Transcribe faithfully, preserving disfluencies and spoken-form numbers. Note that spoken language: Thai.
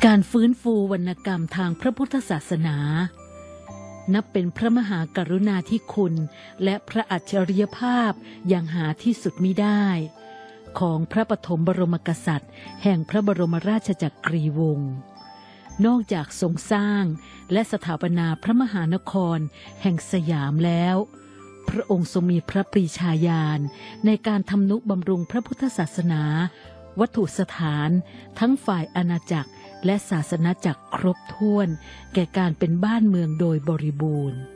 การฟื้นฟูวรรณกรรมทางพระพุทธศาสนานับเป็นพระมหากรุณาธิคุณและพระอัจฉริยภาพอย่างหาที่สุดมิได้ของพระปฐมบรมกษัตริย์แห่งพระบรมราชจักรีวงศ์นอกจากทรงสร้างและสถาปนาพระมหานครแห่งสยามแล้วพระองค์ทรงมีพระปรีชาญาณในการทำนุบำรุงพระพุทธศาสนาวัตถุสถานทั้งฝ่ายอาณาจักรและศาสนาจักรครบถ้วนแก่การเป็นบ้านเมืองโดยบริบูรณ์